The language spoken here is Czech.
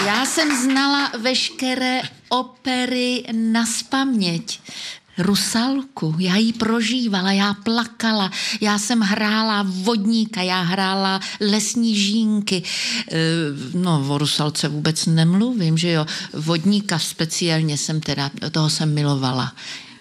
Já jsem znala veškeré opery naspaměť. Rusalku, já ji prožívala, já plakala, já jsem hrála vodníka, já hrála lesní žínky, no o Rusalce vůbec nemluvím, že jo, vodníka speciálně jsem teda, toho jsem milovala.